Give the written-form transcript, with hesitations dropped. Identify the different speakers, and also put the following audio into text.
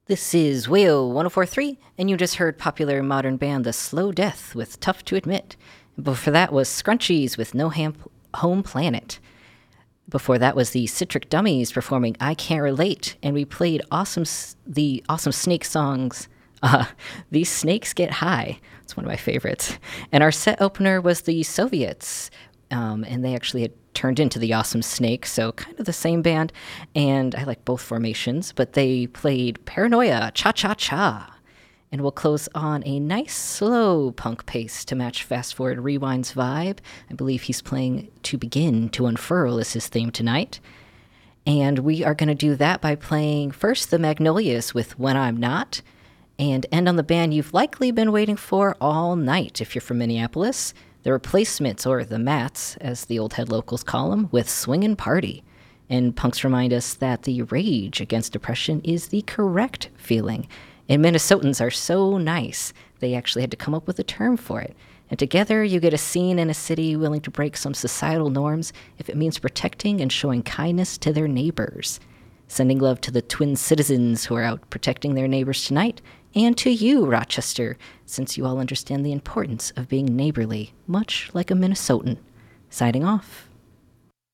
Speaker 1: This is Wayo 1043, and you just heard popular modern band The Slow Death with Tough to Admit. Before that was Scrunchies with No Home Planet. Before that was the Citric Dummies performing I Can't Relate, and we played the Awesome Snake songs, These Snakes Get High. It's one of my favorites. And our set opener was the Soviets, and they actually had turned into the Awesome Snake, so kind of the same band, and I like both formations, but they played Paranoia, Cha-Cha-Cha. And we'll close on a nice slow punk pace to match Fast Forward Rewind's vibe. I believe he's playing To Begin to Unfurl is his theme tonight. And we are going to do that by playing first the Magnolias with When I'm Not, and end on the band you've likely been waiting for all night if you're from Minneapolis, The Replacements, or The Mats, as the old head locals call them, with Swingin' Party. And punks remind us that the rage against depression is the correct feeling. And Minnesotans are so nice, they actually had to come up with a term for it. And together you get a scene in a city willing to break some societal norms if it means protecting and showing kindness to their neighbors. Sending love to the Twin Citizens who are out protecting their neighbors tonight, and to you, Rochester, since you all understand the importance of being neighborly, much like a Minnesotan. Signing off.